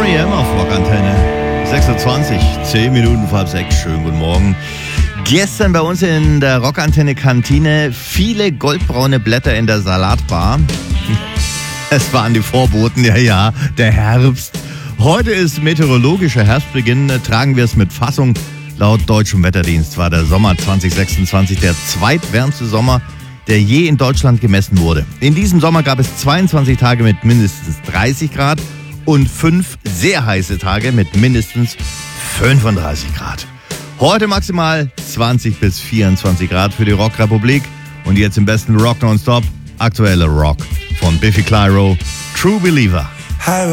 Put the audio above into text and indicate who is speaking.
Speaker 1: R.E.M. auf Rockantenne. 6:20, 10 Minuten vor halb 6. Schönen guten Morgen. Gestern bei uns in der Rockantenne-Kantine viele goldbraune Blätter in der Salatbar. Es waren die Vorboten, ja, der Herbst. Heute ist meteorologischer Herbstbeginn, tragen wir es mit Fassung. Laut deutschem Wetterdienst war der Sommer 2026 der zweitwärmste Sommer, der je in Deutschland gemessen wurde. In diesem Sommer gab es 22 Tage mit mindestens 30 Grad und 5 sehr heiße Tage mit mindestens 35 Grad. Heute maximal 20 bis 24 Grad für die Rockrepublik. Und jetzt im besten Rock Nonstop, aktuelle Rock von Biffy Clyro, True Believer.